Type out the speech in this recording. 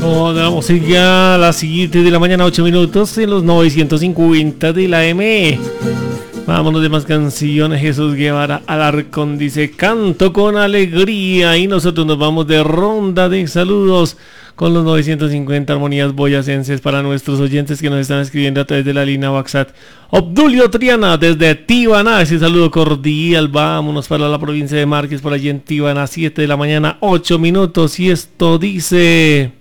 Toda la música a las 7 de la mañana, 8 minutos en los 950 de la M. Vámonos de más canciones. Jesús Guevara Alarcón dice: canto con alegría. Y nosotros nos vamos de ronda de saludos con los 950 armonías boyacenses para nuestros oyentes que nos están escribiendo a través de la línea WhatsApp. Obdulio Triana desde Tibaná, ese saludo cordial. Vámonos para la provincia de Márquez, por allí en Tibaná, 7 de la mañana, 8 minutos. Y esto dice...